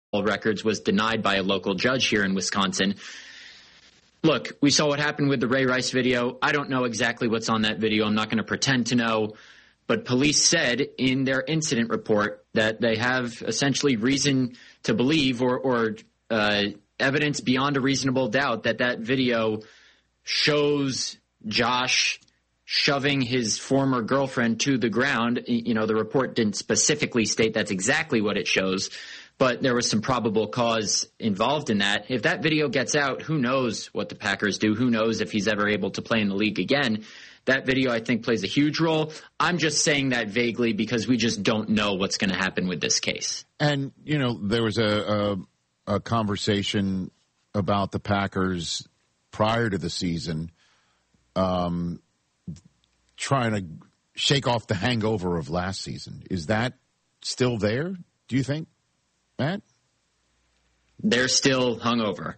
records was denied by a local judge here in Wisconsin. Look, we saw what happened with the Ray Rice video. I don't know exactly what's on that video. I'm not going to pretend to know. But police said in their incident report that they have essentially reason to believe or evidence beyond a reasonable doubt that video shows Josh shoving his former girlfriend to the ground. You know, the report didn't specifically state that's exactly what it shows, but there was some probable cause involved in that. If that video gets out, who knows what the Packers do? Who knows if he's ever able to play in the league again? That video, I think, plays a huge role. I'm just saying that vaguely because we just don't know what's going to happen with this case. And, you know, there was a conversation about the Packers prior to the season trying to shake off the hangover of last season. Is that still there, do you think, Matt? They're still hungover.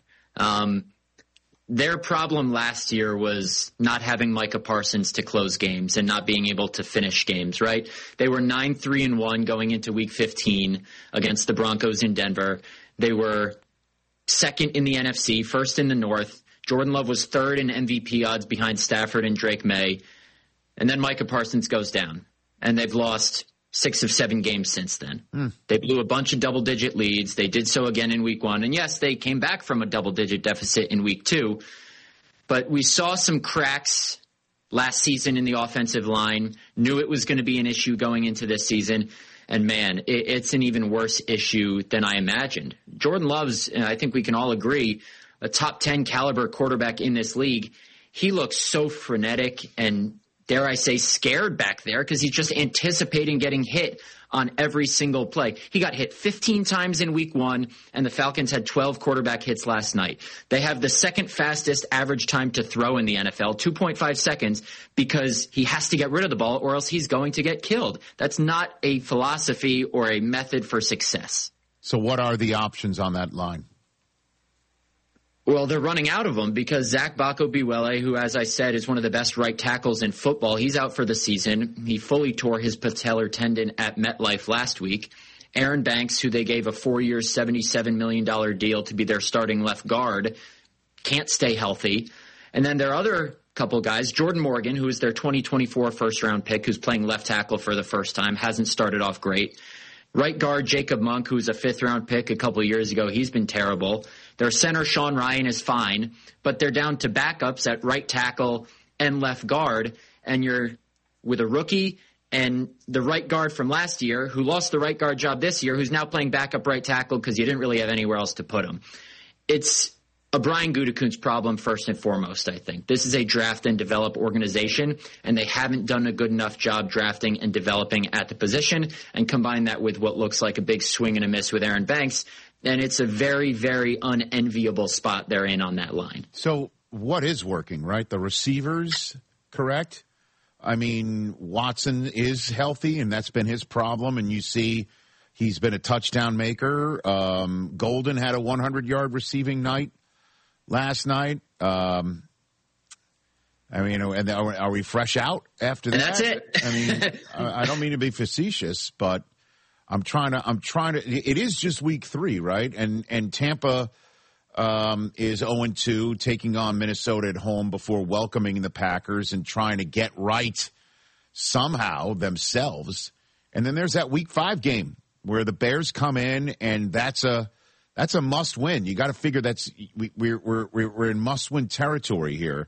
Their problem last year was not having Micah Parsons to close games and not being able to finish games, right? They were 9-3-1 going into Week 15 against the Broncos in Denver. They were second in the NFC, first in the North. Jordan Love was third in MVP odds behind Stafford and Drake May. And then Micah Parsons goes down, and they've lost 6 of 7 games since then. They blew a bunch of double-digit leads. They did so again in Week 1. And, yes, they came back from a double-digit deficit in Week 2. But we saw some cracks last season in the offensive line, knew it was going to be an issue going into this season. And, man, it's an even worse issue than I imagined. Jordan Love's, and I think we can all agree, a top 10 caliber quarterback in this league. He looks so frenetic and, dare I say, scared back there because he's just anticipating getting hit on every single play. He got hit 15 times in Week 1, and the Falcons had 12 quarterback hits last night. They have the second fastest average time to throw in the NFL, 2.5 seconds, because he has to get rid of the ball or else he's going to get killed. That's not a philosophy or a method for success. So what are the options on that line? Well, they're running out of them because Zach Bako-Biwele, who, as I said, is one of the best right tackles in football, he's out for the season. He fully tore his patellar tendon at MetLife last week. Aaron Banks, who they gave a 4-year, $77 million deal to be their starting left guard, can't stay healthy. And then their other couple guys, Jordan Morgan, who is their 2024 first-round pick, who's playing left tackle for the first time, hasn't started off great. Right guard Jacob Monk, who's a 5th-round pick a couple of years ago, he's been terrible. Their center, Sean Ryan, is fine, but they're down to backups at right tackle and left guard, and you're with a rookie and the right guard from last year who lost the right guard job this year, who's now playing backup right tackle because you didn't really have anywhere else to put him. It's a Brian Gutekunst problem first and foremost, I think. This is a draft and develop organization, and they haven't done a good enough job drafting and developing at the position, and combine that with what looks like a big swing and a miss with Aaron Banks, and it's a very, very unenviable spot they're in on that line. So what is working, right? The receivers, correct? I mean, Watson is healthy, and that's been his problem, and you see he's been a touchdown maker. Golden had a 100-yard receiving night last night. I mean, and are we fresh out after that? And that's it. I mean, I don't mean to be facetious, but I'm trying to. It is just Week 3, right? And Tampa is 0-2, taking on Minnesota at home before welcoming the Packers and trying to get right somehow themselves. And then there's that Week 5 game where the Bears come in, and that's a must win. You got to figure we're in must win territory here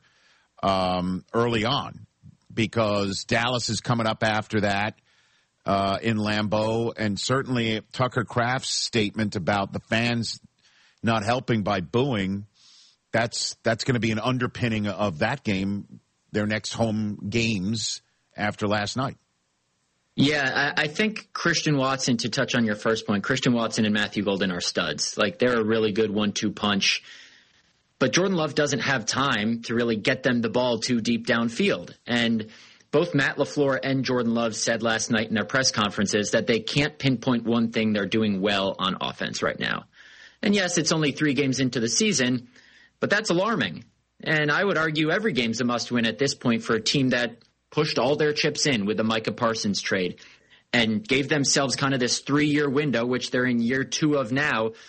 early on, because Dallas is coming up after that in Lambeau, and certainly Tucker Kraft's statement about the fans not helping by booing, that's going to be an underpinning of that game, their next home games after last night. Yeah, I think Christian Watson, to touch on your first point, Christian Watson and Matthew Golden are studs. Like, they're a really good 1-2 punch. But Jordan Love doesn't have time to really get them the ball too deep downfield. And both Matt LaFleur and Jordan Love said last night in their press conferences that they can't pinpoint one thing they're doing well on offense right now. And yes, it's only 3 games into the season, but that's alarming. And I would argue every game's a must-win at this point for a team that pushed all their chips in with the Micah Parsons trade and gave themselves kind of this 3-year window, which they're in year 2 of now,